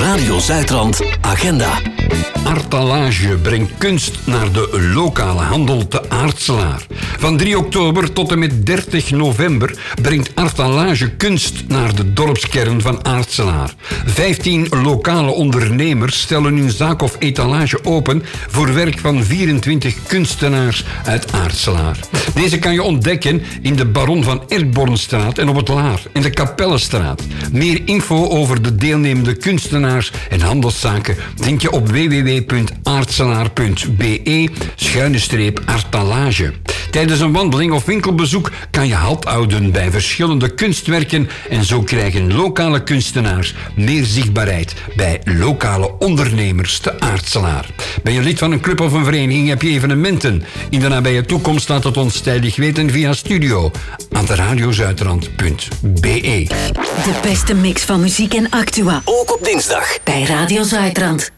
Radio Zuidrand Agenda. Artalage brengt kunst naar de lokale handel te Aartselaar. Van 3 oktober tot en met 30 november brengt Artalage kunst naar de dorpskern van Aartselaar. 15 lokale ondernemers stellen hun zaak of etalage open voor werk van 24 kunstenaars uit Aartselaar. Deze kan je ontdekken in de Baron van Erkbornstraat en op het Laar in de Kapellenstraat. Meer info over de deelnemende kunstenaars en handelszaken vind je op www.aartselaar.be/artalage. Tijdens een wandeling of winkelbezoek kan je halt houden bij verschillende kunstwerken en zo krijgen lokale kunstenaars meer zichtbaarheid bij lokale ondernemers te Aartselaar. Ben je lid van een club of een vereniging, heb je evenementen? In de nabije toekomst laat het ons tijdig weten via studio@radiozuidrand.be. De beste mix van muziek en actua. Ook op dinsdag Bij Radio Zuidrand.